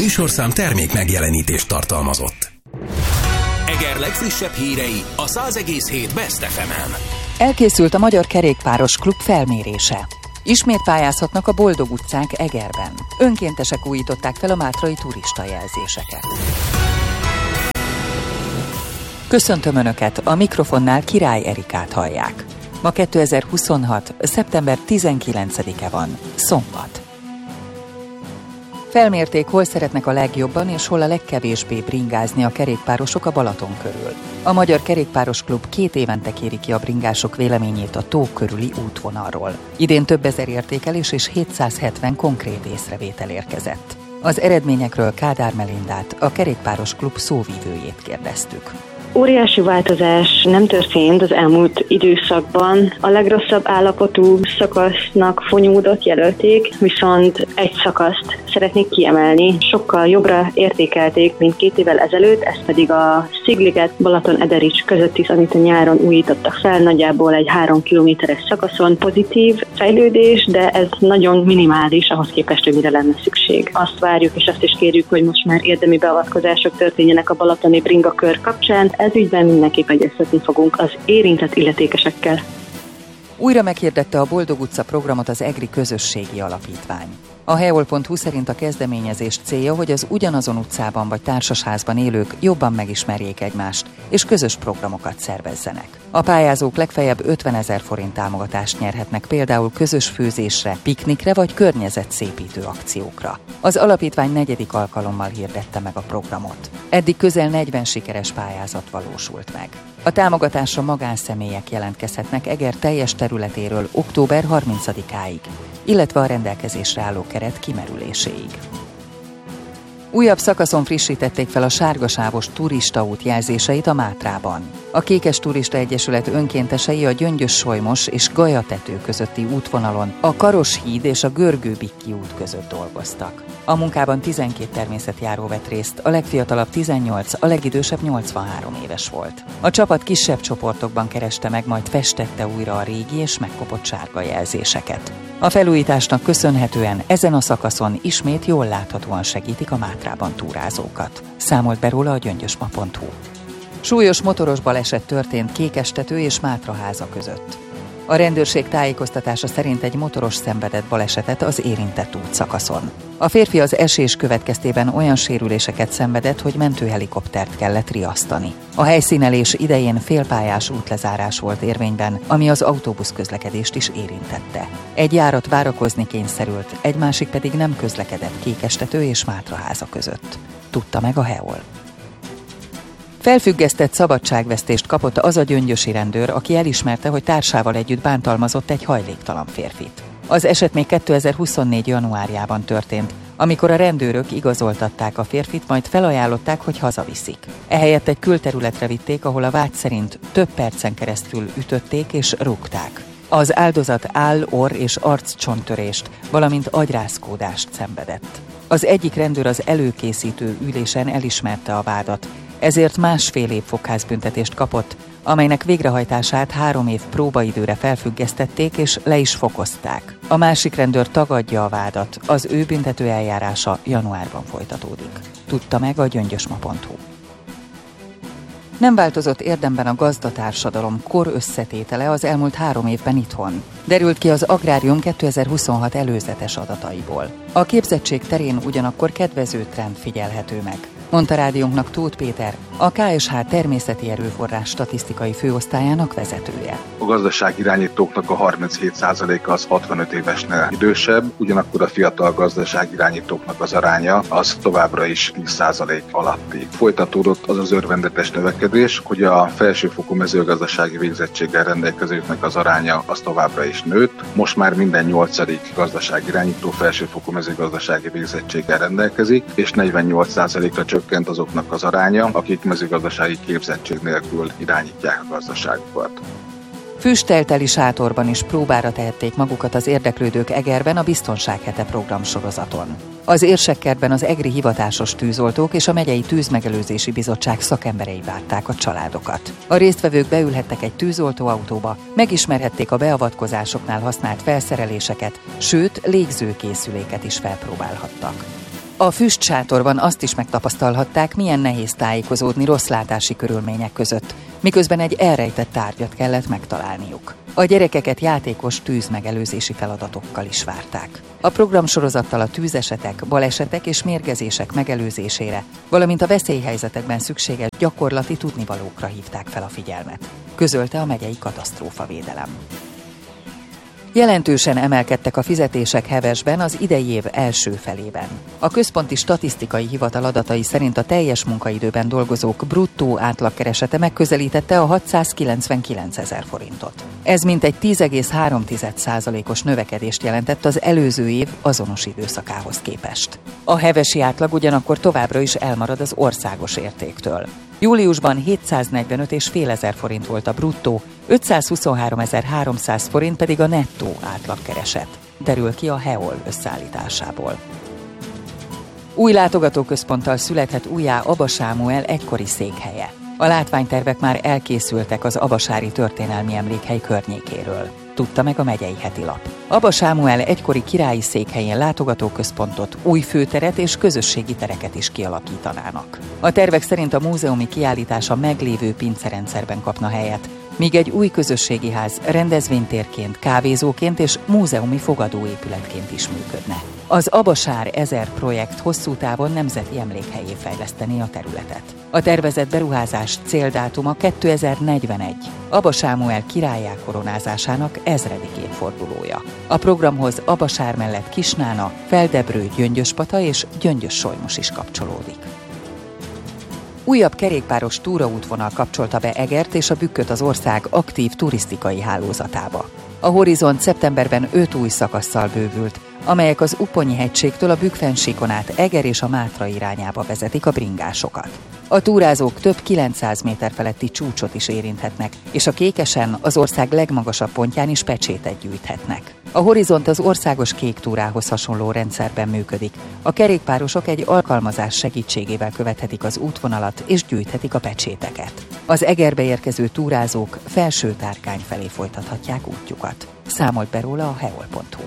műsorszám termék megjelenítést tartalmazott. Eger legfrissebb hírei a 100,7 Best FM-en. Elkészült a Magyar Kerékpáros Klub felmérése. Ismét pályázhatnak a Boldog utcák Egerben. Önkéntesek újították fel a mátrai turistajelzéseket. Köszöntöm Önöket, a mikrofonnál Király Erikát hallják. Ma 2026. szeptember 19-e van, szombat. Felmérték, hol szeretnek a legjobban és hol a legkevésbé bringázni a kerékpárosok a Balaton körül. A Magyar Kerékpáros Klub 2 évente kéri ki a bringások véleményét a tó körüli útvonalról. Idén több ezer értékelés és 770 konkrét észrevétel érkezett. Az eredményekről Kádár Melindát, a Kerékpáros Klub szóvivőjét kérdeztük. Óriási változás nem történt az elmúlt időszakban. A legrosszabb állapotú szakasznak Fonyódot jelölték, viszont egy szakaszt szeretnék kiemelni. Sokkal jobbra értékelték, mint 2 évvel ezelőtt, ez pedig a Szigliget Balaton-Ederics közötti, amit a nyáron újítottak fel, nagyjából egy 3 kilométeres szakaszon. Pozitív fejlődés, de ez nagyon minimális ahhoz képest, hogy mire lenne szükség. Azt várjuk és azt is kérjük, hogy most már érdemi beavatkozások történjenek a balatoni bringakör kapcsán. Ez ügyben mindenképp egyeztetni fogunk az érintett illetékesekkel. Újra meghirdette a Boldog utca programot az Egri Közösségi Alapítvány. A heol.hu szerint a kezdeményezés célja, hogy az ugyanazon utcában vagy társasházban élők jobban megismerjék egymást, és közös programokat szervezzenek. A pályázók legfeljebb 50 000 forint támogatást nyerhetnek például közös főzésre, piknikre vagy környezetszépítő akciókra. Az alapítvány 4. alkalommal hirdette meg a programot. Eddig közel 40 sikeres pályázat valósult meg. A támogatásra magánszemélyek jelentkezhetnek Eger teljes területéről október 30-áig, illetve a rendelkezésre álló keret kimerüléséig. Újabb szakaszon frissítették fel a sárgasávos turistaút jelzéseit a Mátrában. A Kékes Turista Egyesület önkéntesei a Gyöngyös-Solymos és Gajatető közötti útvonalon a Karos híd és a Görgő-Bikki út között dolgoztak. A munkában 12 természetjáró vett részt, a legfiatalabb 18, a legidősebb 83 éves volt. A csapat kisebb csoportokban kereste meg, majd festette újra a régi és megkopott sárga jelzéseket. A felújításnak köszönhetően ezen a szakaszon ismét jól láthatóan segítik a Mátrában túrázókat. Számolt be róla a gyöngyösma.hu. Súlyos motoros baleset történt Kékestető és Mátraháza között. A rendőrség tájékoztatása szerint egy motoros szenvedett balesetet az érintett útszakaszon. A férfi az esés következtében olyan sérüléseket szenvedett, hogy mentőhelikoptert kellett riasztani. A helyszínelés idején félpályás útlezárás volt érvényben, ami az autóbusz közlekedést is érintette. Egy járat várakozni kényszerült, egy másik pedig nem közlekedett Kékestető és Mátraháza között. Tudta meg a heol. Felfüggesztett szabadságvesztést kapott az a gyöngyösi rendőr, aki elismerte, hogy társával együtt bántalmazott egy hajléktalan férfit. Az eset még 2024. januárjában történt, amikor a rendőrök igazoltatták a férfit, majd felajánlották, hogy hazaviszik. Ehelyett egy külterületre vitték, ahol a vád szerint több percen keresztül ütötték és rúgták. Az áldozat orr- és arccsontörést, valamint agyrázkódást szenvedett. Az egyik rendőr az előkészítő ülésen elismerte a vádat, ezért 1,5 év fogházbüntetést kapott, amelynek végrehajtását 3 év próbaidőre felfüggesztették és le is fokozták. A másik rendőr tagadja a vádat, az ő büntető eljárása januárban folytatódik. Tudta meg a gyöngyösma.hu. Nem változott érdemben a gazdatársadalom kor összetétele az elmúlt 3 évben itthon. Derült ki az Agrárium 2026 előzetes adataiból. A képzettség terén ugyanakkor kedvező trend figyelhető meg, mondta rádiónknak Tóth Péter, a KSH természeti erőforrás statisztikai főosztályának vezetője. A gazdaságirányítóknak a 37%-a az 65 évesnél idősebb, ugyanakkor a fiatal gazdaságirányítóknak az aránya az továbbra is 10% alatti. Folytatódott az az örvendetes növekedés, hogy a felsőfokú mezőgazdasági végzettséggel rendelkezőknek az aránya az továbbra is nőtt. Most már minden 8. gazdaságirányító felsőfokú mezőgazdasági végzettséggel rendelkezik, és 48%-ra csökkent azoknak az aránya, akik mezőgazdasági képzettség nélkül irányítják a gazdaságukat. Füstelteli sátorban is próbára tehették magukat az érdeklődők Egerben a Biztonság hete programsorozaton. Az Érsekkertben az egri hivatásos tűzoltók és a megyei tűzmegelőzési bizottság szakemberei várták a családokat. A résztvevők beülhettek egy tűzoltóautóba, megismerhették a beavatkozásoknál használt felszereléseket, sőt légzőkészüléket is felpróbálhattak. A füstsátorban azt is megtapasztalhatták, milyen nehéz tájékozódni rossz látási körülmények között, miközben egy elrejtett tárgyat kellett megtalálniuk. A gyerekeket játékos tűzmegelőzési feladatokkal is várták. A programsorozattal a tűzesetek, balesetek és mérgezések megelőzésére, valamint a veszélyhelyzetekben szükséges gyakorlati tudnivalókra hívták fel a figyelmet, közölte a megyei katasztrófavédelem. Jelentősen emelkedtek a fizetések Hevesben az idei év első felében. A Központi Statisztikai Hivatal adatai szerint a teljes munkaidőben dolgozók bruttó átlagkeresete megközelítette a 699 000 forintot. Ez mintegy 10,3%-os növekedést jelentett az előző év azonos időszakához képest. A hevesi átlag ugyanakkor továbbra is elmarad az országos értéktől. Júliusban 745,5 ezer forint volt a bruttó, 523.300 forint pedig a nettó átlagkereset, derül ki a HEOL összeállításából. Új látogatóközponttal születhet újjá Aba Sámuel egykori székhelye. A látványtervek már elkészültek az abasári történelmi emlékhely környékéről, tudta meg a megyei hetilap. Aba Sámuel egykori királyi székhelyén látogatóközpontot, új főteret és közösségi tereket is kialakítanának. A tervek szerint a múzeumi kiállítás a meglévő pincerendszerben kapna helyet, míg egy új közösségi ház rendezvénytérként, kávézóként és múzeumi fogadóépületként is működne. Az Abasár 1000 projekt hosszú távon nemzeti emlékhelyé fejleszteni a területet. A tervezett beruházás céldátuma 2041, Aba Sámuel királlyá koronázásának 1000. évfordulója. A programhoz Abasár mellett Kisnána, Feldebrő, Gyöngyöspata és Gyöngyös-Solymos is kapcsolódik. Újabb kerékpáros túraútvonal kapcsolta be Egert és a Bükköt az ország aktív turisztikai hálózatába. A Horizont szeptemberben 5 új szakasszal bővült, amelyek az Uponyi-hegységtől a Bükk-fennsíkon át Eger és a Mátra irányába vezetik a bringásokat. A túrázók több 900 méter feletti csúcsot is érinthetnek, és a Kékesen, az ország legmagasabb pontján is pecsétet gyűjthetnek. A Horizont az országos kék túrához hasonló rendszerben működik. A kerékpárosok egy alkalmazás segítségével követhetik az útvonalat és gyűjthetik a pecséteket. Az Egerbe érkező túrázók Felső Tárkány felé folytathatják útjukat. Számolt be róla a heol.hu.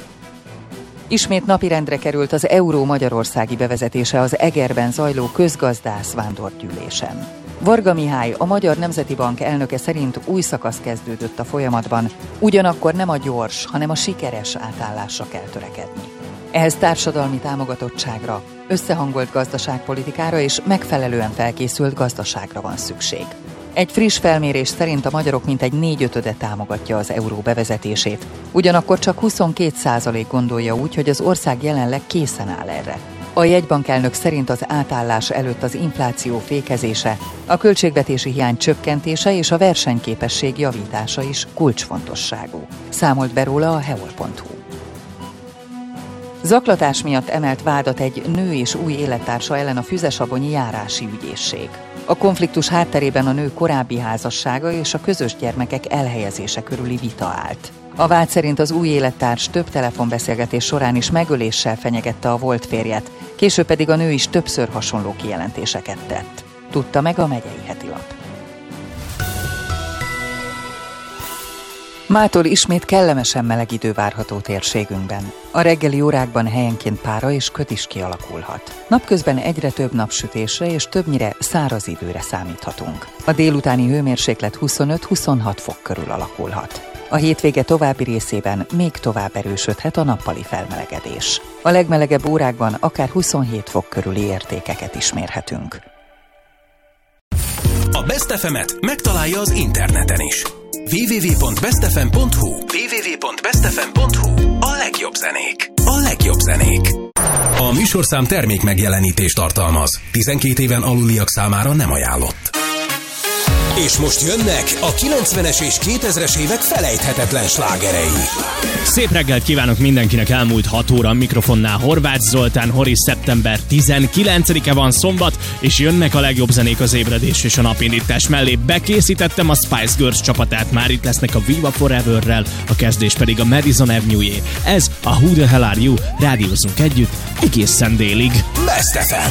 Ismét napirendre került az Euró magyarországi bevezetése az Egerben zajló közgazdász vándorgyűlésen. Varga Mihály, a Magyar Nemzeti Bank elnöke szerint új szakasz kezdődött a folyamatban, ugyanakkor nem a gyors, hanem a sikeres átállásra kell törekedni. Ehhez társadalmi támogatottságra, összehangolt gazdaságpolitikára és megfelelően felkészült gazdaságra van szükség. Egy friss felmérés szerint a magyarok mintegy 4/5 támogatja az euró bevezetését, ugyanakkor csak 22% gondolja úgy, hogy az ország jelenleg készen áll erre. A jegybankelnök szerint az átállás előtt az infláció fékezése, a költségvetési hiány csökkentése és a versenyképesség javítása is kulcsfontosságú. Számolt be róla a heol.hu. Zaklatás miatt emelt vádat egy nő és új élettársa ellen a Füzesabonyi járási ügyészség. A konfliktus hátterében a nő korábbi házassága és a közös gyermekek elhelyezése körüli vita állt. A vád szerint az új élettárs több telefonbeszélgetés során is megöléssel fenyegette a volt férjet, később pedig a nő is többször hasonló kijelentéseket tett. Tudta meg a megyei hetilap. Mától ismét kellemesen meleg idő várható térségünkben. A reggeli órákban helyenként pára és köd is kialakulhat. Napközben egyre több napsütésre és többnyire száraz időre számíthatunk. A délutáni hőmérséklet 25-26 fok körül alakulhat. A hétvége további részében még tovább erősödhet a nappali felmelegedés. A legmelegebb órákban akár 27 fok körüli értékeket is mérhetünk. A Best FM-et megtalálja az interneten is. www.bestfm.hu www.bestfm.hu A legjobb zenék. A legjobb zenék. A műsorszám termék megjelenítést tartalmaz. 12 éven aluliak számára nem ajánlott. És most jönnek a 90-es és 2000-es évek felejthetetlen slágerei. Szép reggelt kívánok mindenkinek, elmúlt 6 óra mikrofonnál Horváth Zoltán, Horis, szeptember 19-e van szombat, és jönnek a legjobb zenék az ébredés és a napindítás mellé. Bekészítettem a Spice Girls csapatát, már itt lesznek a Viva Foreverrel, a kezdés pedig a Madison Avenue-jé. Ez a Who the Hell Are You, rádiózzunk együtt egészen délig. Best FM.